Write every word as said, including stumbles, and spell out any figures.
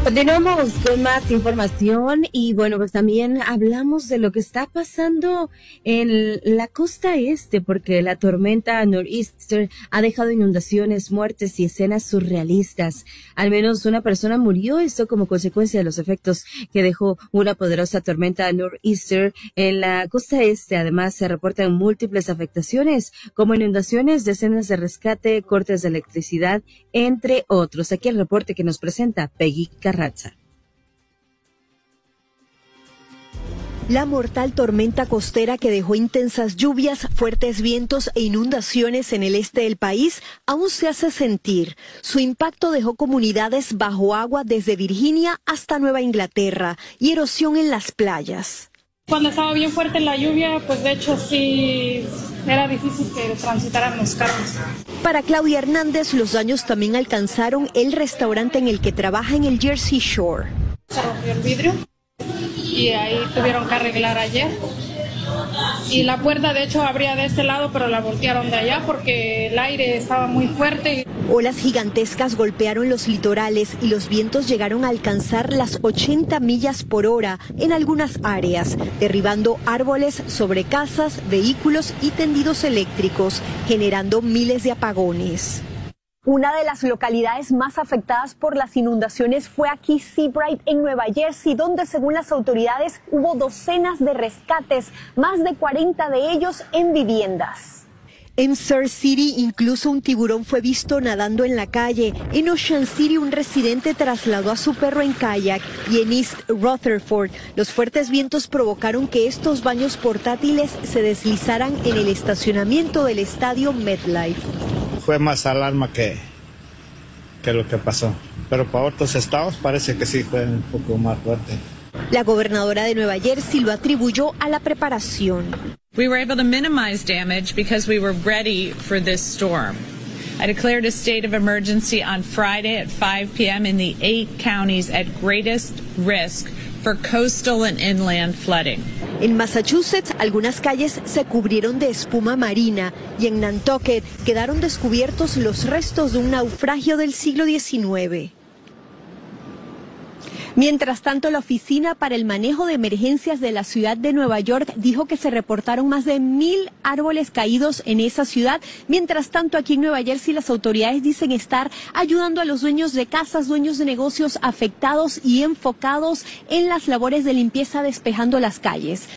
Continuamos con más información y bueno, pues también hablamos de lo que está pasando en la costa este, porque la tormenta Nor'easter ha dejado inundaciones, muertes y escenas surrealistas. Al menos una persona murió, esto como consecuencia de los efectos que dejó una poderosa tormenta Nor'easter en la costa este. Además, se reportan múltiples afectaciones, como inundaciones, decenas de rescate, cortes de electricidad, entre otros. Aquí el reporte que nos presenta Peggy Carranza. La mortal tormenta costera que dejó intensas lluvias, fuertes vientos e inundaciones en el este del país aún se hace sentir. Su impacto dejó comunidades bajo agua desde Virginia hasta Nueva Inglaterra y erosión en las playas. Cuando estaba bien fuerte la lluvia, pues de hecho sí era difícil que transitaran los carros. Para Claudia Hernández, los daños también alcanzaron el restaurante en el que trabaja en el Jersey Shore. Se rompió el vidrio y ahí tuvieron que arreglar ayer. Y la puerta de hecho abría de este lado, pero la voltearon de allá porque el aire estaba muy fuerte. Olas gigantescas golpearon los litorales y los vientos llegaron a alcanzar las ochenta millas por hora en algunas áreas, derribando árboles sobre casas, vehículos y tendidos eléctricos, generando miles de apagones. Una de las localidades más afectadas por las inundaciones fue aquí Seabright en Nueva Jersey, donde según las autoridades hubo docenas de rescates, más de cuarenta de ellos en viviendas. En Surf City incluso un tiburón fue visto nadando en la calle. En Ocean City un residente trasladó a su perro en kayak y en East Rutherford los fuertes vientos provocaron que estos baños portátiles se deslizaran en el estacionamiento del estadio MetLife. Fue más alarma que, que lo que pasó, pero para otros estados parece que sí fue un poco más fuerte. La gobernadora de Nueva Jersey lo atribuyó a la preparación. We were able to minimize damage because we were ready for this storm. I declared a state of emergency on Friday at five p m in the eight counties at greatest risk for coastal and inland flooding. En Massachusetts, algunas calles se cubrieron de espuma marina y en Nantucket quedaron descubiertos los restos de un naufragio del siglo diecinueve. Mientras tanto, la Oficina para el Manejo de Emergencias de la ciudad de Nueva York dijo que se reportaron más de mil árboles caídos en esa ciudad. Mientras tanto, aquí en Nueva Jersey, las autoridades dicen estar ayudando a los dueños de casas, dueños de negocios afectados y enfocados en las labores de limpieza, despejando las calles.